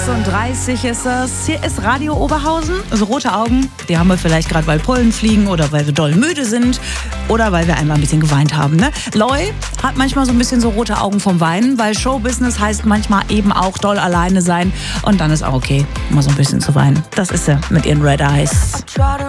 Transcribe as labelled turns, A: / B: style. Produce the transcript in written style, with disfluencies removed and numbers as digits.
A: 6:36 ist es. Hier ist Radio Oberhausen. Also rote Augen, die haben wir vielleicht gerade, weil Pollen fliegen oder weil wir doll müde sind oder weil wir einmal ein bisschen geweint haben. Ne? Loy hat manchmal so ein bisschen so rote Augen vom Weinen, weil Showbusiness heißt manchmal eben auch doll alleine sein. Und dann ist auch okay, mal so ein bisschen zu weinen. Das ist sie mit ihren Red Eyes.